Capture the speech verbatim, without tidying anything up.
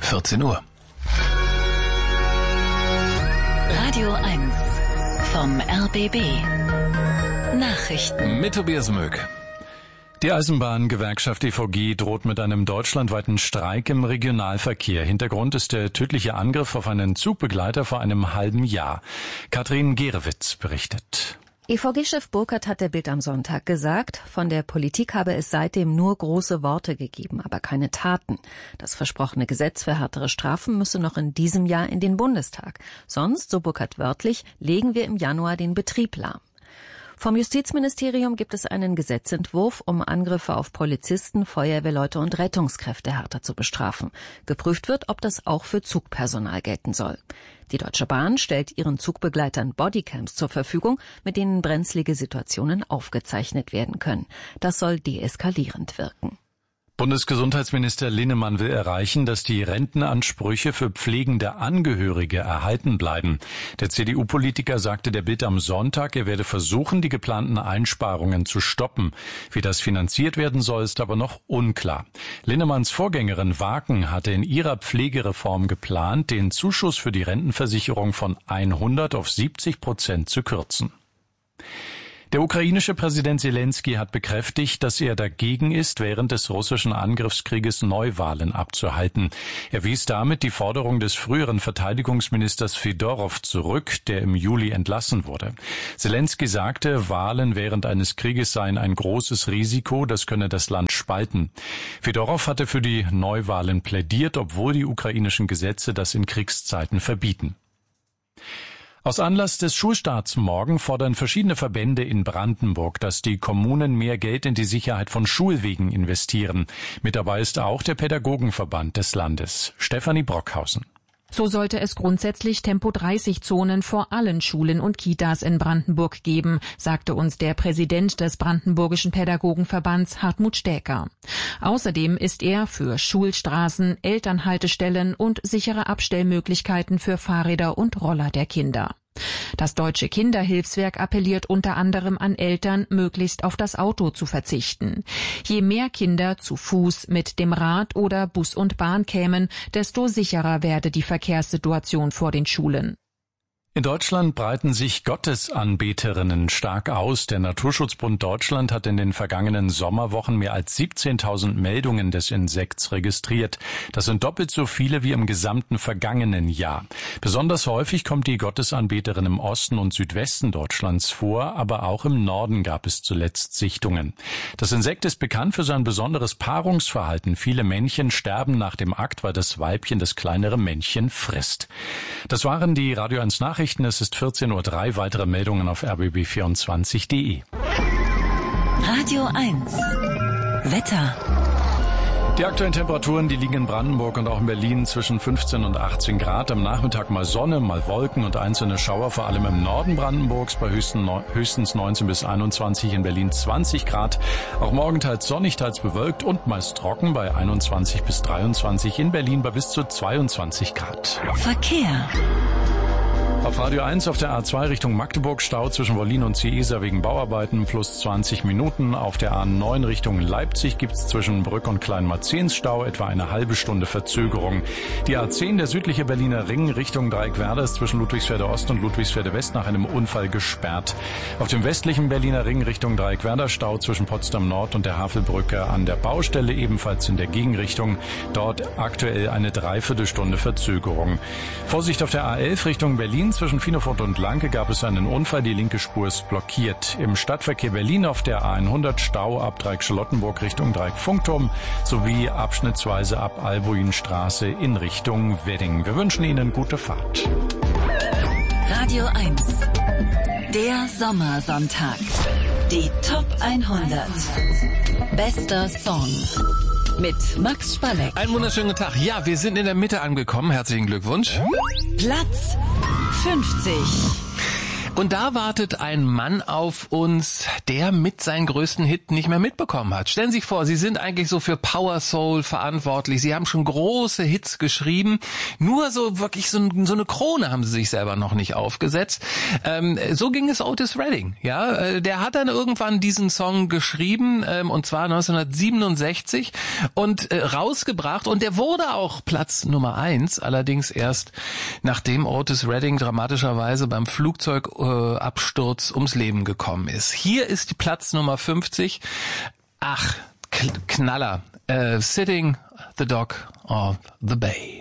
vierzehn Uhr. Radio eins vom R B B. Nachrichten. Mit Tobias Möck. Die Eisenbahngewerkschaft E V G droht mit einem deutschlandweiten Streik im Regionalverkehr. Hintergrund ist der tödliche Angriff auf einen Zugbegleiter vor einem halben Jahr. Katrin Gerewitz berichtet. E V G-Chef Burkhardt hat der Bild am Sonntag gesagt, von der Politik habe es seitdem nur große Worte gegeben, aber keine Taten. Das versprochene Gesetz für härtere Strafen müsse noch in diesem Jahr in den Bundestag. Sonst, so Burkhardt wörtlich, legen wir im Januar den Betrieb lahm. Vom Justizministerium gibt es einen Gesetzentwurf, um Angriffe auf Polizisten, Feuerwehrleute und Rettungskräfte härter zu bestrafen. Geprüft wird, ob das auch für Zugpersonal gelten soll. Die Deutsche Bahn stellt ihren Zugbegleitern Bodycams zur Verfügung, mit denen brenzlige Situationen aufgezeichnet werden können. Das soll deeskalierend wirken. Bundesgesundheitsminister Linnemann will erreichen, dass die Rentenansprüche für pflegende Angehörige erhalten bleiben. Der C D U-Politiker sagte der Bild am Sonntag, er werde versuchen, die geplanten Einsparungen zu stoppen. Wie das finanziert werden soll, ist aber noch unklar. Linnemanns Vorgängerin Waken hatte in ihrer Pflegereform geplant, den Zuschuss für die Rentenversicherung von hundert auf siebzig Prozent zu kürzen. Der ukrainische Präsident Zelensky hat bekräftigt, dass er dagegen ist, während des russischen Angriffskrieges Neuwahlen abzuhalten. Er wies damit die Forderung des früheren Verteidigungsministers Fedorow zurück, der im Juli entlassen wurde. Zelensky sagte, Wahlen während eines Krieges seien ein großes Risiko, das könne das Land spalten. Fedorow hatte für die Neuwahlen plädiert, obwohl die ukrainischen Gesetze das in Kriegszeiten verbieten. Aus Anlass des Schulstarts morgen fordern verschiedene Verbände in Brandenburg, dass die Kommunen mehr Geld in die Sicherheit von Schulwegen investieren. Mit dabei ist auch der Pädagogenverband des Landes. Stefanie Brockhausen. So sollte es grundsätzlich Tempo dreißig Zonen vor allen Schulen und Kitas in Brandenburg geben, sagte uns der Präsident des Brandenburgischen Pädagogenverbands Hartmut Stäker. Außerdem ist er für Schulstraßen, Elternhaltestellen und sichere Abstellmöglichkeiten für Fahrräder und Roller der Kinder. Das Deutsche Kinderhilfswerk appelliert unter anderem an Eltern, möglichst auf das Auto zu verzichten. Je mehr Kinder zu Fuß, mit dem Rad oder Bus und Bahn kämen, desto sicherer werde die Verkehrssituation vor den Schulen. In Deutschland breiten sich Gottesanbeterinnen stark aus. Der Naturschutzbund Deutschland hat in den vergangenen Sommerwochen mehr als siebzehntausend Meldungen des Insekts registriert. Das sind doppelt so viele wie im gesamten vergangenen Jahr. Besonders häufig kommt die Gottesanbeterin im Osten und Südwesten Deutschlands vor, aber auch im Norden gab es zuletzt Sichtungen. Das Insekt ist bekannt für sein besonderes Paarungsverhalten. Viele Männchen sterben nach dem Akt, weil das Weibchen das kleinere Männchen frisst. Das waren die Radio eins Nachrichten. Es ist vierzehn Uhr drei. Weitere Meldungen auf r b b vierundzwanzig punkt d e. Radio eins. Wetter. Die aktuellen Temperaturen, die liegen in Brandenburg und auch in Berlin zwischen fünfzehn und achtzehn Grad. Am Nachmittag mal Sonne, mal Wolken und einzelne Schauer, vor allem im Norden Brandenburgs bei höchstens neunzehn bis einundzwanzig, in Berlin zwanzig Grad. Auch morgen teils sonnig, teils bewölkt und meist trocken bei einundzwanzig bis dreiundzwanzig, in Berlin bei bis zu zweiundzwanzig Grad. Verkehr. Auf Radio eins auf der A zwei Richtung Magdeburg Stau zwischen Wollin und Ciesa wegen Bauarbeiten plus zwanzig Minuten. Auf der A neun Richtung Leipzig gibt's zwischen Brück und Kleinmarzens Stau etwa eine halbe Stunde Verzögerung. Die A zehn, der südliche Berliner Ring Richtung Dreieckwerder, ist zwischen Ludwigsfelde Ost und Ludwigsfelde West nach einem Unfall gesperrt. Auf dem westlichen Berliner Ring Richtung Dreieckwerder Stau zwischen Potsdam Nord und der Havelbrücke an der Baustelle, ebenfalls in der Gegenrichtung. Dort aktuell eine Dreiviertelstunde Verzögerung. Vorsicht auf der A elf Richtung Berlin. Zwischen Finofurt und Lanke gab es einen Unfall, die linke Spur ist blockiert. Im Stadtverkehr Berlin auf der A hundert Stau ab Dreieck-Charlottenburg Richtung Dreieck-Funkturm sowie abschnittsweise ab Albuinstraße in Richtung Wedding. Wir wünschen Ihnen gute Fahrt. Radio eins. Der Sommersonntag. Die Top hundert. Bester Song. Mit Max Spalleck. Einen wunderschönen Tag. Ja, wir sind in der Mitte angekommen. Herzlichen Glückwunsch. Platz fünfzig. Und da wartet ein Mann auf uns, der mit seinen größten Hit nicht mehr mitbekommen hat. Stellen Sie sich vor, Sie sind eigentlich so für Power Soul verantwortlich. Sie haben schon große Hits geschrieben. Nur so wirklich so, so eine Krone haben Sie sich selber noch nicht aufgesetzt. Ähm, so ging es Otis Redding. Ja, der hat dann irgendwann diesen Song geschrieben, ähm, und zwar neunzehnhundertsiebenundsechzig und äh, rausgebracht. Und der wurde auch Platz Nummer eins, allerdings erst nachdem Otis Redding dramatischerweise beim Flugzeugabsturz äh, ums Leben gekommen ist. Hier ist die Platz Nummer fünfzig. Ach, Knaller. Uh, Sitting the Dock of the Bay.